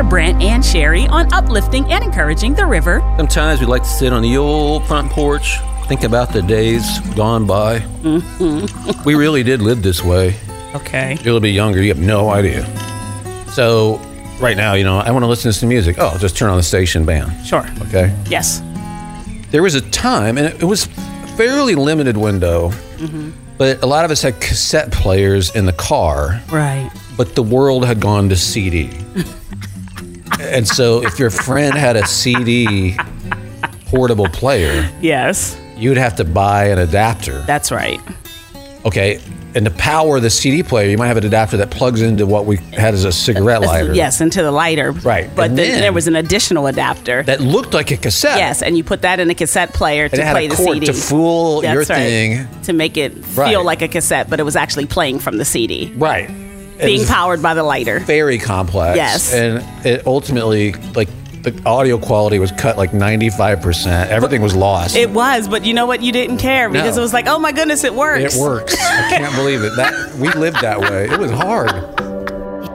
Hear Brent and Sherry on uplifting and encouraging the river. Sometimes we like to sit on the old front porch, think about the days gone by. Mm-hmm. We really did live this way. Okay. You're a little bit younger, you have no idea. So right now, I want to listen to some music. Oh, I'll just turn on the station, bam. Sure. Okay? Yes. There was a time, and it was a fairly limited window, but a lot of us had cassette players in the car. Right. But the world had gone to CD. And so if your friend had a CD portable player, Yes. you'd have to buy an adapter. That's right. Okay. And to power the CD player, you might have an adapter that plugs into what we had as a cigarette lighter. Yes, into the lighter. Right. But And then then there was an additional adapter. that looked like a cassette. Yes, and you put that in a cassette player And to it had play a the cord CD. to fool That's your right. thing. To make it Right. feel like a cassette, but it was actually playing from the CD. Right. It Being was powered by the lighter. very complex. Yes. And it ultimately, the audio quality was cut 95%. Everything was lost. It was, but you know what? You didn't care because No. it was like, oh my goodness, it works. It works. I can't believe it. We lived that way. It was hard.